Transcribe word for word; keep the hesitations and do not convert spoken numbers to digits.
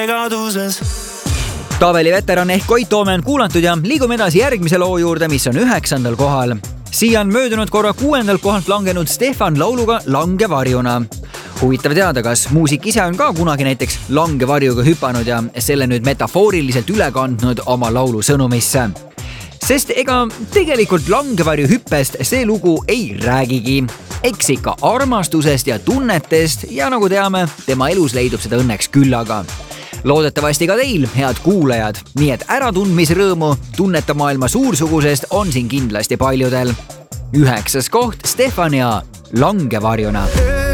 Tabeli veteran ehk Koit Toome on kuulatud ja liigume edasi järgmise loo juurde, mis on üheksandal kohal. Siia on möödunud korra kuuendalt kohalt langenud Stefan lauluga Langevarjuna. Huvitav teada, kas muusik ise on ka kunagi näiteks langevarjuga hüpanud ja selle nüüd metafooriliselt üle kandnud oma laulu sõnumisse. Sest ega tegelikult langevarju hüppest see lugu ei räägigi. Eks ikka armastusest ja tunnetest ja nagu teame, tema elus leidub seda õnneks küllaga. Loodetavasti ka teil, head kuulajad, nii et äratundmisrõõmu tunneta maailma suursugusest on siin kindlasti paljudel. Üheksas koht Stefan ja Langevarjuna.